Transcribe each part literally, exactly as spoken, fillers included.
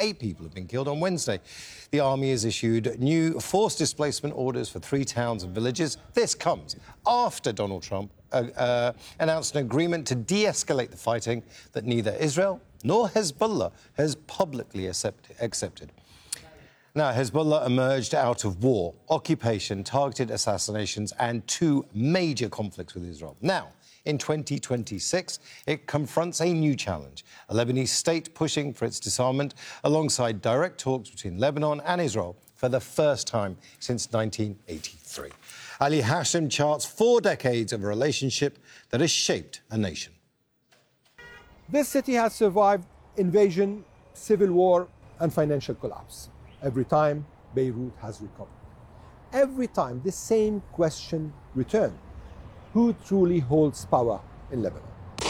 eight people have been killed on Wednesday. The army has issued new forced displacement orders for three towns and villages. This comes after Donald Trump uh, uh, announced an agreement to de-escalate the fighting that neither Israel nor Hezbollah has publicly accept accepted. Now, Hezbollah emerged out of war, occupation, targeted assassinations and two major conflicts with Israel. Now, in twenty twenty-six, it confronts a new challenge, a Lebanese state pushing for its disarmament alongside direct talks between Lebanon and Israel for the first time since nineteen eighty-three. Ali Hashem charts four decades of a relationship that has shaped a nation. This city has survived invasion, civil war, and financial collapse. Every time, Beirut has recovered. Every time, the same question returned. Who truly holds power in Lebanon?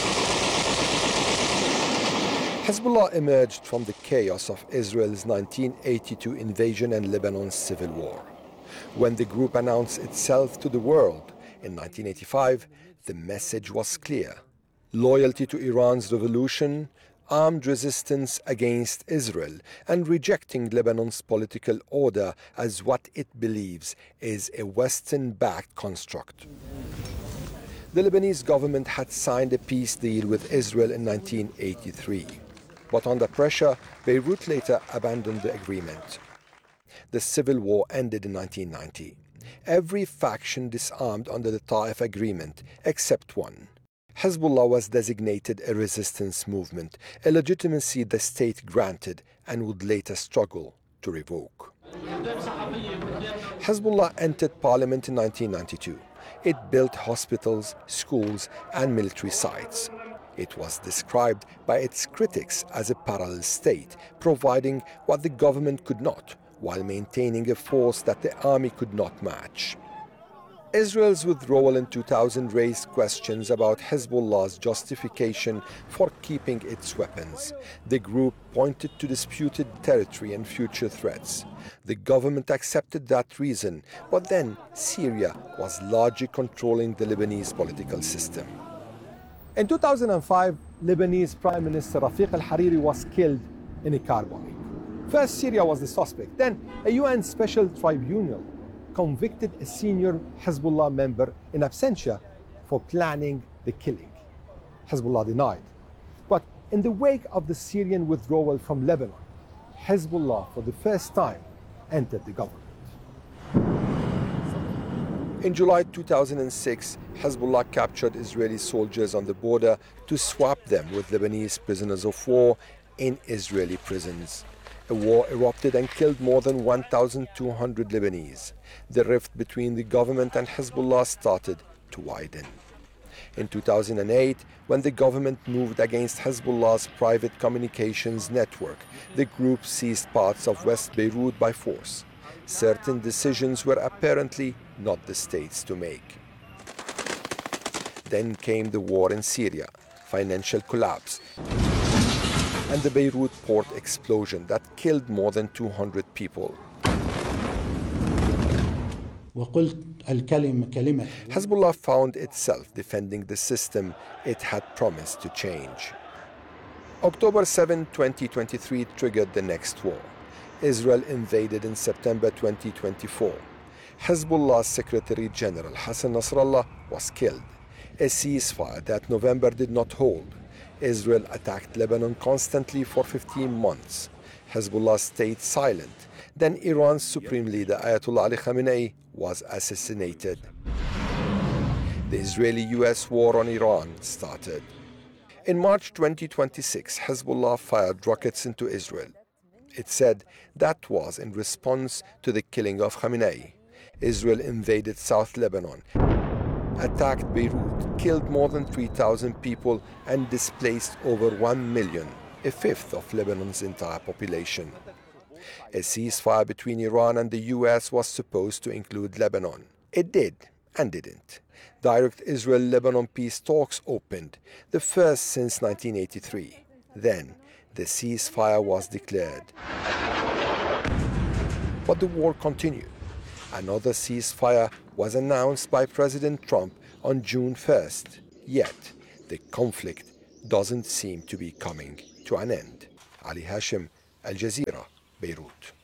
Hezbollah emerged from the chaos of Israel's nineteen eighty-two invasion and Lebanon's civil war. When the group announced itself to the world in nineteen eighty-five, the message was clear: loyalty to Iran's revolution, armed resistance against Israel, and rejecting Lebanon's political order as what it believes is a Western-backed construct. The Lebanese government had signed a peace deal with Israel in nineteen eighty-three. But under pressure, Beirut later abandoned the agreement. The civil war ended in nineteen ninety. Every faction disarmed under the Ta'if agreement, except one. Hezbollah was designated a resistance movement, a legitimacy the state granted and would later struggle to revoke. Hezbollah entered parliament in nineteen ninety-two. It built hospitals, schools, and military sites. It was described by its critics as a parallel state, providing what the government could not, while maintaining a force that the army could not match. Israel's withdrawal in two thousand raised questions about Hezbollah's justification for keeping its weapons. The group pointed to disputed territory and future threats. The government accepted that reason, but then Syria was largely controlling the Lebanese political system. In two thousand five, Lebanese Prime Minister Rafiq al-Hariri was killed in a car bombing. First, Syria was the suspect. Then, a U N special tribunal convicted a senior Hezbollah member in absentia for planning the killing. Hezbollah denied. But in the wake of the Syrian withdrawal from Lebanon, Hezbollah, for the first time, entered the government. In July two thousand six, Hezbollah captured Israeli soldiers on the border to swap them with Lebanese prisoners of war in Israeli prisons. A war erupted and killed more than one thousand two hundred Lebanese. The rift between the government and Hezbollah started to widen. In two thousand eight, when the government moved against Hezbollah's private communications network, the group seized parts of West Beirut by force. Certain decisions were apparently not the state's to make. Then came the war in Syria, financial collapse, and the Beirut port explosion that killed more than two hundred people. Hezbollah found itself defending the system it had promised to change. October seventh, twenty twenty-three triggered the next war. Israel invaded in September twenty twenty-four. Hezbollah's Secretary General Hassan Nasrallah was killed. A ceasefire that November did not hold. Israel attacked Lebanon constantly for fifteen months. Hezbollah stayed silent. Then Iran's Supreme Leader Ayatollah Ali Khamenei was assassinated. The Israeli-U S war on Iran started. In March twenty twenty-six, Hezbollah fired rockets into Israel. It said that was in response to the killing of Khamenei. Israel invaded South Lebanon, attacked Beirut, killed more than three thousand people and displaced over one million, a fifth of Lebanon's entire population. A ceasefire between Iran and the U S was supposed to include Lebanon. It did and didn't. Direct Israel-Lebanon peace talks opened, the first since nineteen eighty-three. Then the ceasefire was declared. But the war continued. Another ceasefire was announced by President Trump on June first. Yet, the conflict doesn't seem to be coming to an end. Ali Hashem, Al Jazeera, Beirut.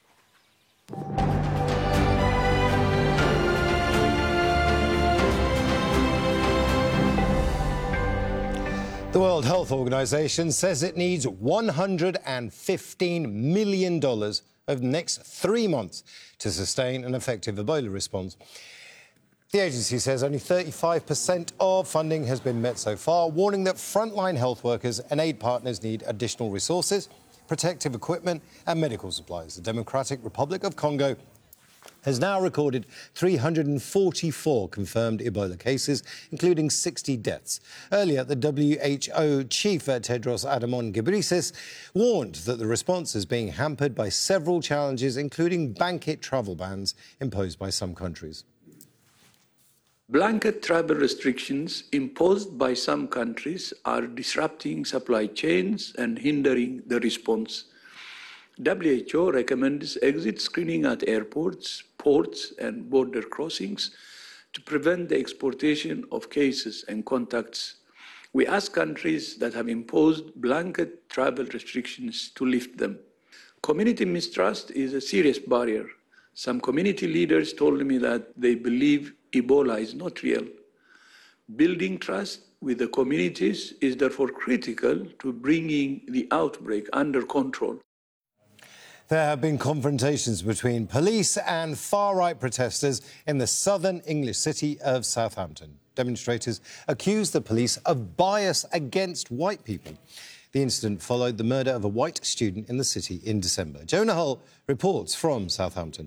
The World Health Organization says it needs one hundred fifteen million dollars over the next three months to sustain an effective Ebola response. The agency says only thirty-five percent of funding has been met so far, warning that frontline health workers and aid partners need additional resources, protective equipment and medical supplies. The Democratic Republic of Congo has now recorded three hundred forty-four confirmed Ebola cases, including sixty deaths. Earlier, the W H O chief Tedros Adhanom Ghebreyesus warned that the response is being hampered by several challenges, including blanket travel bans imposed by some countries. Blanket travel restrictions imposed by some countries are disrupting supply chains and hindering the response. W H O recommends exit screening at airports, ports and border crossings to prevent the exportation of cases and contacts. We ask countries that have imposed blanket travel restrictions to lift them. Community mistrust is a serious barrier. Some community leaders told me that they believe Ebola is not real. Building trust with the communities is therefore critical to bringing the outbreak under control. There have been confrontations between police and far-right protesters in the southern English city of Southampton. Demonstrators accused the police of bias against white people. The incident followed the murder of a white student in the city in December. Jonah Hull reports from Southampton.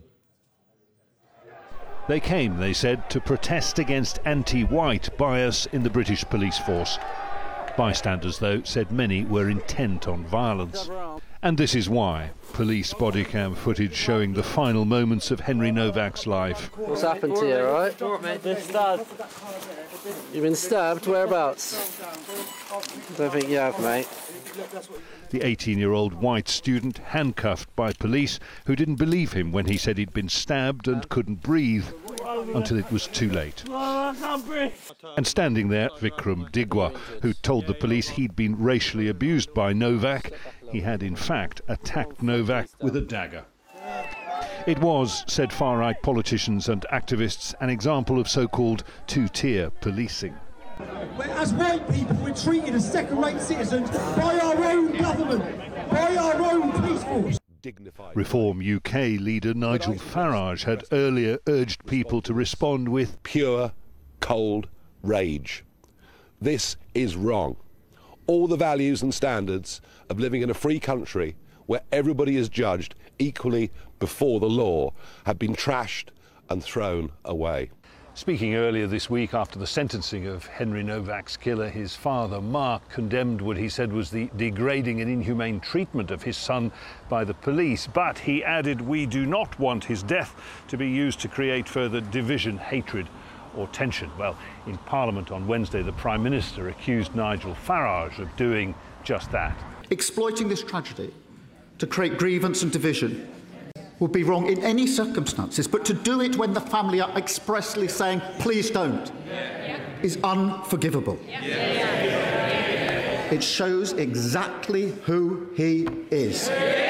They came, they said, to protest against anti-white bias in the British police force. Bystanders, though, said many were intent on violence. And this is why. Police bodycam footage showing the final moments of Henry Novak's life. What's happened to you, all right? I've been stabbed. You've been stabbed? Whereabouts? I don't think you have, mate. The eighteen-year-old white student handcuffed by police who didn't believe him when he said he'd been stabbed and couldn't breathe until it was too late. And standing there, Vikram Digwa, who told the police he'd been racially abused by Novak. He had, in fact, attacked Novak with a dagger. It was, said far-right politicians and activists, an example of so-called two-tier policing. As white people, we're treated as second-rate citizens by our own government, by our own police force. Reform U K leader Nigel Farage had earlier urged people to respond with pure, cold rage. This is wrong. All the values and standards of living in a free country where everybody is judged equally before the law have been trashed and thrown away. Speaking earlier this week after the sentencing of Henry Novak's killer, his father, Mark, condemned what he said was the degrading and inhumane treatment of his son by the police. But he added, we do not want his death to be used to create further division, hatred or tension. Well, in Parliament on Wednesday, the Prime Minister accused Nigel Farage of doing just that. Exploiting this tragedy to create grievance and division would be wrong in any circumstances, but to do it when the family are expressly saying, please don't, yeah. is unforgivable. Yeah. Yeah. It shows exactly who he is.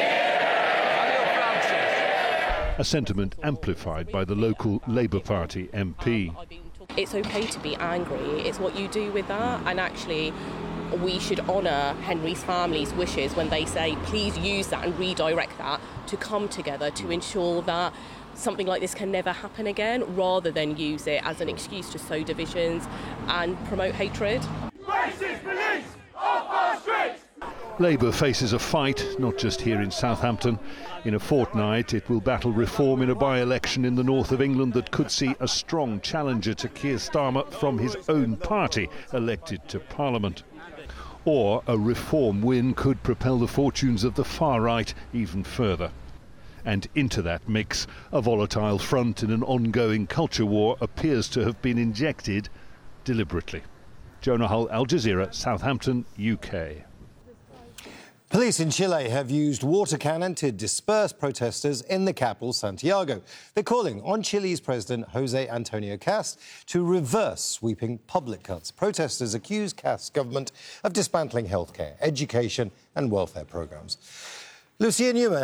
A sentiment amplified by the local Labour Party M P. It's okay to be angry, it's what you do with that, and actually we should honour Henry's family's wishes when they say please use that and redirect that to come together to ensure that something like this can never happen again, rather than use it as an excuse to sow divisions and promote hatred. Racist police off our streets! Labour faces a fight, not just here in Southampton. In a fortnight, it will battle reform in a by-election in the north of England that could see a strong challenger to Keir Starmer from his own party elected to Parliament. Or a reform win could propel the fortunes of the far right even further. And into that mix, a volatile front in an ongoing culture war appears to have been injected deliberately. Jonah Hull, Al Jazeera, Southampton, U K. Police in Chile have used water cannon to disperse protesters in the capital, Santiago. They're calling on Chile's President José Antonio Cast to reverse sweeping public cuts. Protesters accuse Cast's government of dismantling healthcare, education and welfare programmes. Lucia Newman.